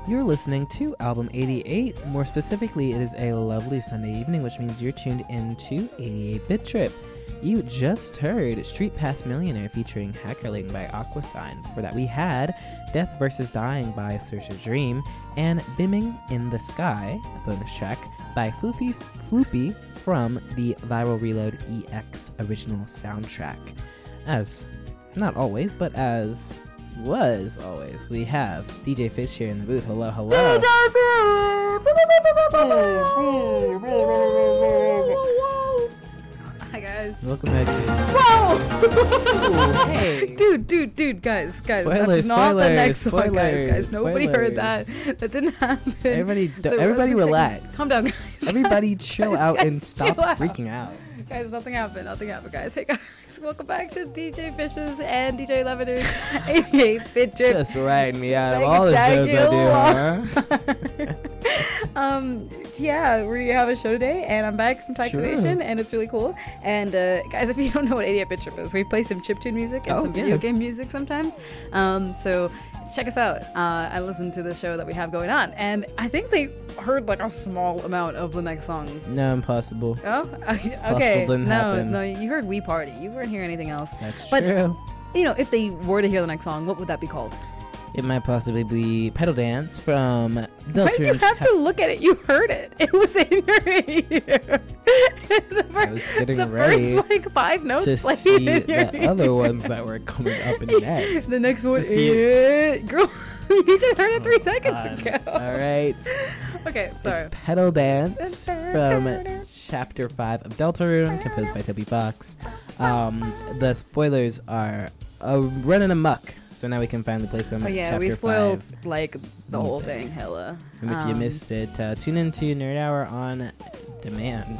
You're listening to Album 88. More specifically, it is a lovely Sunday evening, which means you're tuned into 88-Bit Trip. You just heard Street Pass Millionaire featuring Hackerling by Aquasign. Before that, we had Death vs. Dying by Saoirse Dream and Bimming in the Sky, a bonus track by Floopy from the Viral Reload EX original soundtrack. As, not always, but as was always, we have DJ Fish here in the booth. Hello, hello. Hi guys. Welcome back to Whoa! hey. Dude, guys, Spoilers, that's not the next spoilers, song, guys. Nobody heard spoilers. that. That didn't happen. Everybody relax. Calm down, guys. Everybody chill out Guys, and stop chill out. freaking out. Guys, nothing happened, guys. Hey guys, welcome back to DJ Fish's and DJ Leviner's 88-Bit Trip. Just riding me out of all the shows I do, huh? Yeah, we have a show today, and I'm back from Taxation, and it's really cool. And guys, if you don't know what 88-Bit Trip is, we play some chiptune music and some video game music sometimes. So check us out. I listened to the show that we have going on, and I think they heard like a small amount of the next song. No, impossible. Oh, okay. Possible didn't happen. No, you heard We Party. You weren't hearing anything else. That's But, true. You know, if they were to hear the next song, what would that be called? It might possibly be Pedal Dance from Why did you Deltarune. have to look at it? You heard it. It was in your ear. I was getting the ready first like 5 notes to played see in your the ear. other ones that were coming up next. The next one To see is girl. You just heard it 3 seconds ago. All right. Okay, sorry. It's Pedal Dance from Chapter 5 of Deltarune, composed by Toby Fox. The spoilers are running amok, so now we can finally play some Oh yeah, Chapter we spoiled 5 like the whole music. thing, hella. And if you missed it, tune into Nerd Hour on demand.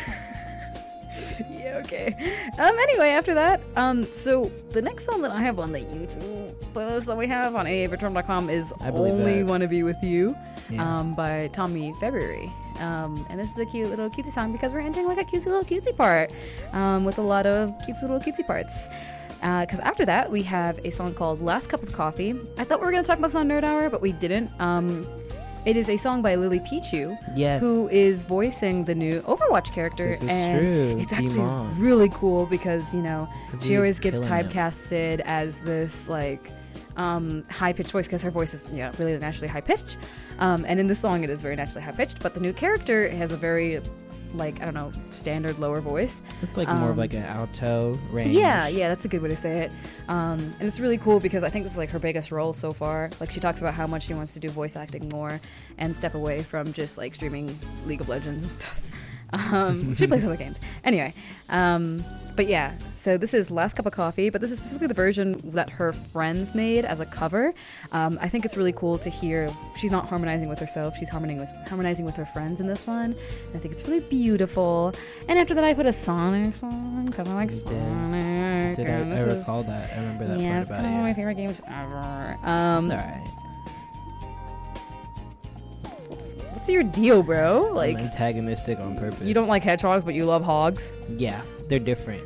Yeah, okay. Anyway, after that, so the next song that I have on the YouTube playlist that we have on aavirtual.com is I believe Only that. Wanna Be With You, Yeah. by Tommy February. And this is a cute little cutesy song because we're ending like a cutesy little cutesy part, with a lot of cutesy little cutesy parts. Because after that, we have a song called Last Cup of Coffee. I thought we were going to talk about this on Nerd Hour, but we didn't. It is a song by Lily Pichu, Yes. who is voicing the new Overwatch character. This is and true. it's actually Demon. really cool because, you know, she She's always gets killing it. typecasted as this, like, high-pitched voice because her voice is, really naturally high-pitched. And in this song, it is very naturally high-pitched, but the new character has a very, like, I don't know, standard lower voice. It's like more of like an alto range. Yeah, that's a good way to say it. And it's really cool because I think this is like her biggest role so far. Like she talks about how much she wants to do voice acting more and step away from just like streaming League of Legends and stuff. She plays other games. Anyway, but yeah, so this is Last Cup of Coffee, but this is specifically the version that her friends made as a cover. I think it's really cool to hear she's not harmonizing with herself, she's harmonizing with her friends in this one. And I think it's really beautiful. And after that I put a Sonic song, because I like You did. Sonic. Did and I this recall that? I remember that yeah, part it's about kind of one of my you. favorite games ever. It's alright. What's your deal, bro? Like, I'm antagonistic on purpose. you don't like hedgehogs, but you love hogs? Yeah, they're different.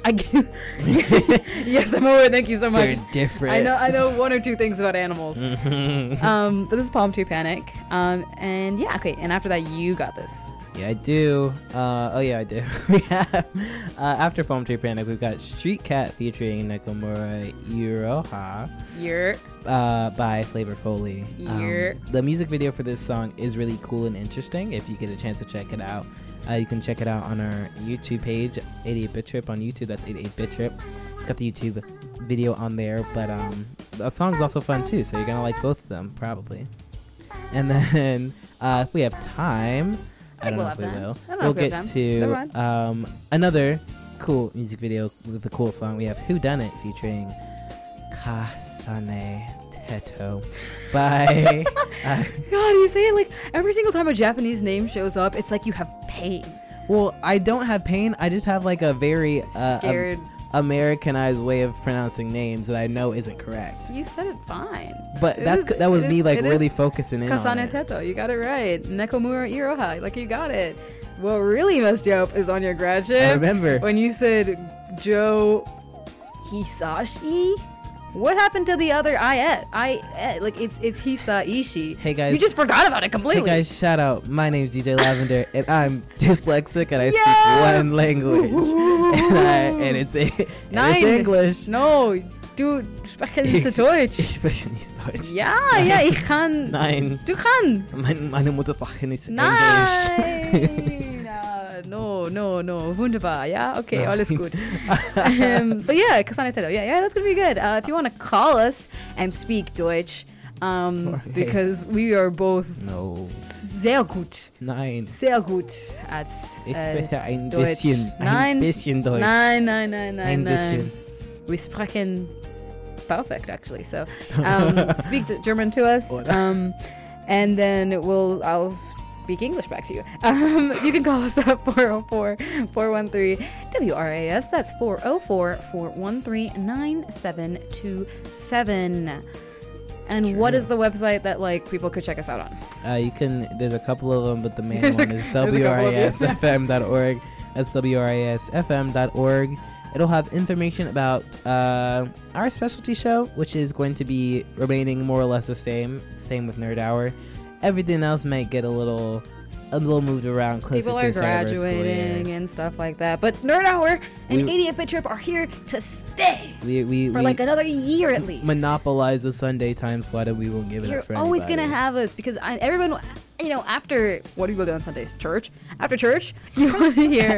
Yes, I'm aware. Thank you so much. They're different. I know 1 or 2 things about animals. But this is Palm Tree Panic. And yeah, okay. And after that, you got this. Yeah, I do. I do. We have, after Palm Tree Panic, we've got Street Cat featuring Nakamura Iroha You're by Flavor Foley. Yeah. The music video for this song is really cool and interesting. If you get a chance to check it out, you can check it out on our YouTube page, 88-Bit Trip on YouTube. That's 88-Bit Trip. It's got the YouTube video on there, but the song's also fun too, so you're gonna like both of them probably. And then if we have time, I don't know if we will. We'll get to another cool music video with a cool song. We have Who Done It featuring Kasane Teto by God, you say it like every single time a Japanese name shows up, it's like you have pain. well, I don't have pain. I just have like a very Scared. Americanized way of pronouncing names that I know isn't correct. You said it fine. But that was me like really focusing in on Kasane it. Teto, you got it right. Nekomura Iroha, like you got it. What really messed you up is on your grad trip. I remember. When you said Joe Hisashi. What happened to the other I like it's Hisa Ishi. Hey guys. You just forgot about it completely. Hey guys, shout out. My name's DJ Lavender, and I'm dyslexic, and I speak one language, and it's Nein. it's English. No, du sprechen Deutsch. Ich spreche nicht Deutsch. Ja, ich kann. Nein. Du kannst. Meine Muttersprache ist Englisch. Nein. No. Wunderbar. Yeah. Okay. Alles gut. But yeah, Kasane Tedo. Yeah. That's gonna be good. If you want to call us and speak Deutsch, because we are both sehr gut. Nein. Sehr gut at Ich spreche ein Deutsch. bisschen. Ein bisschen Deutsch. Nein. Ein bisschen. We sprechen perfect, actually. So speak German to us, and then I'll speak English back to you. You can call us up 404-413-WRAS. That's 404-413-9727. And what is the website that like people could check us out on? You can. There's a couple of them, but the main one is WRASFM.org. That's WRASFM.org. It'll have information about our specialty show, which is going to be remaining more or less the same. Same with Nerd Hour. Everything else might get a little moved around closer People to are Cyber School, graduating and stuff like that. But Nerd Hour and 88-Bit Trip are here to stay for like another year at least. Monopolize the Sunday time slot, and we will give it up for You're always anybody. going to have us because everyone, after, what do you go do on Sundays? Church? After church, you want to hear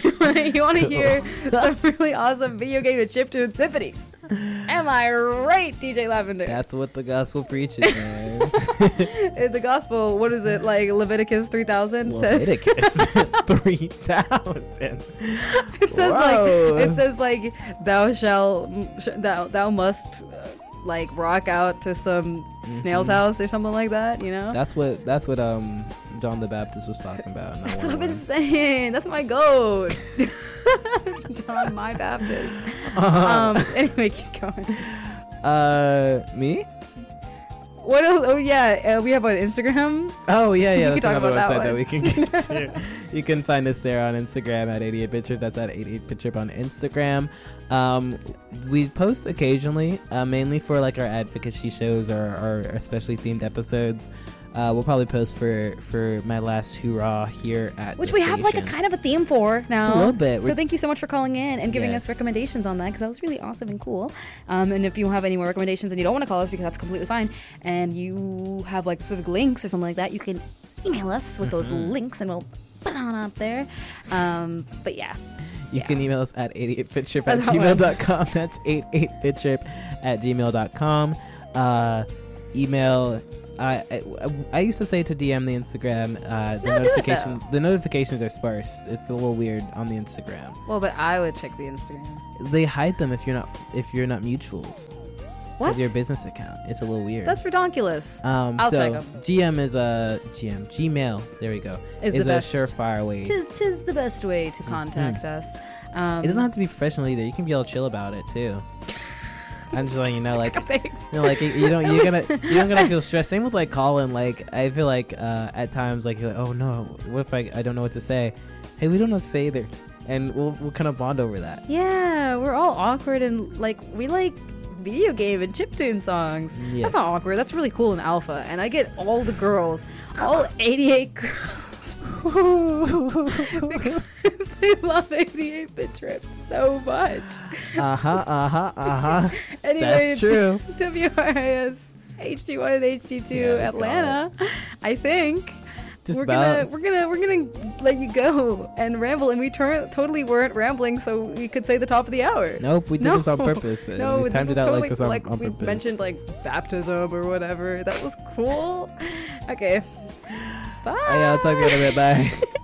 some really awesome video game and chiptune symphonies. Am I right, DJ Lavender? That's what the gospel preaches, man. The gospel, what is it, like Leviticus 3000? Leviticus 3000. It says like thou must like rock out to some snail's house or something like that, That's what John the Baptist was talking about. That's what I've been saying. That's my goat. John my Baptist. Anyway, keep going. Me? What else? Oh yeah, we have an Instagram. Oh yeah. We That's another website that we can get get to. You can find us there on Instagram at 88BitTrip. That's at 88BitTrip on Instagram. We post occasionally, mainly for like our advocacy shows or our especially themed episodes. We'll probably post for my last hoorah here at which the we have like a station. kind of a theme for now. Just a little bit. So thank you so much for calling in and giving us Yes. recommendations on that because that was really awesome and cool. And if you have any more recommendations and you don't want to call us because that's completely fine, and you have like specific links or something like that, you can email us with those links and we'll put it on up there. But yeah. You can email us at 88bittrip at gmail.com. That's 88bittrip at gmail.com. Email. I used to say to DM the Instagram. The notifications are sparse. It's a little weird on the Instagram. Well, but I would check the Instagram. They hide them if you're not mutuals. What? With your business account. It's a little weird. That's redonkulous. I'll check 'em. GM is Gmail. There we go. Is a the best. surefire way. Tis the best way to contact us. It doesn't have to be professional either. You can be all chill about it too. I'm just letting you know, like, Thanks. you're gonna feel stressed. Same with like calling. Like, I feel like at times, like, you're like, oh no, what if I don't know what to say? Hey, we don't know what to say either, and we'll kind of bond over that. Yeah, we're all awkward and like we like video game and chiptune songs. Yes. That's not awkward. That's really cool in alpha. And I get all the girls, all 88 girls. Because they love 88-Bit Trip so much. Anyway, That's true. WRAS HD1 and HD2 Atlanta. I think we're gonna let you go and ramble, and we totally weren't rambling, so we could say the top of the hour. Nope, we did this on purpose. No, we timed it out totally, like this on we purpose. mentioned like baptism or whatever. That was cool. Okay. Bye. I'll talk to you in a bit. Bye.